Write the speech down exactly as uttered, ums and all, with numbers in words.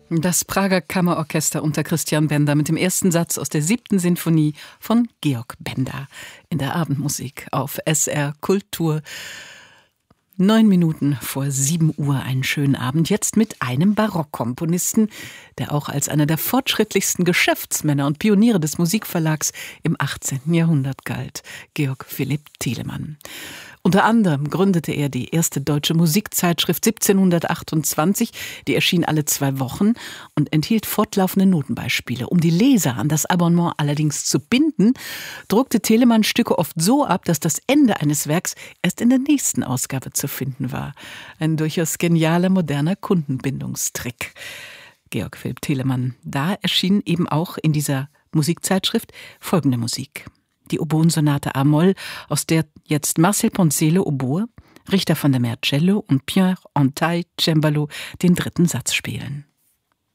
Das Prager Kammerorchester unter Christian Benda mit dem ersten Satz aus der siebten Sinfonie von Georg Benda in der Abendmusik auf S R Kultur. Neun Minuten vor sieben Uhr, einen schönen Abend, jetzt mit einem Barockkomponisten, der auch als einer der fortschrittlichsten Geschäftsmänner und Pioniere des Musikverlags im achtzehnten Jahrhundert galt, Georg Philipp Telemann. Unter anderem gründete er die erste deutsche Musikzeitschrift siebzehnhundertachtundzwanzig, die erschien alle zwei Wochen und enthielt fortlaufende Notenbeispiele. Um die Leser an das Abonnement allerdings zu binden, druckte Telemann Stücke oft so ab, dass das Ende eines Werks erst in der nächsten Ausgabe zu finden war. Ein durchaus genialer, moderner Kundenbindungstrick. Georg Philipp Telemann, da erschien eben auch in dieser Musikzeitschrift folgende Musik. Die Oboensonate A-Moll, aus der jetzt Marcel Ponzele Oboe, Richter von der Mer Cello und Pierre Antaille Cembalo den dritten Satz spielen.